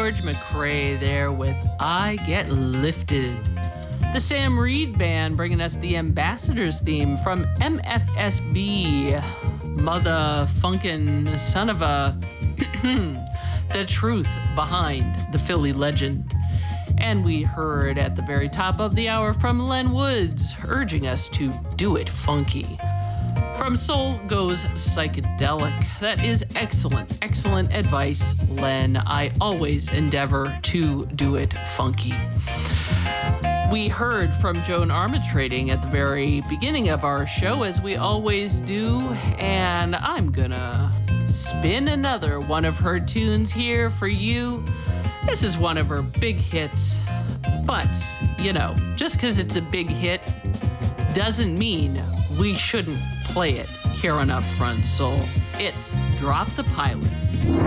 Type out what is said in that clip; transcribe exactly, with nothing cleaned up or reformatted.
George McCrae there with I Get Lifted. The Sam Reed Band bringing us the Ambassadors theme from M F S B. Mother funkin' son of a... the truth behind the Philly legend. And we heard at the very top of the hour from Len Woods, urging us to do it funky. From Soul Goes Psychedelic. That is excellent, excellent advice, Len. I always endeavor to do it funky. We heard from Joan Armatrading at the very beginning of our show, as we always do, and I'm gonna spin another one of her tunes here for you. This is one of her big hits, but, you know, just because it's a big hit doesn't mean we shouldn't play it here on Upfront Soul. It's Drop the Pilots.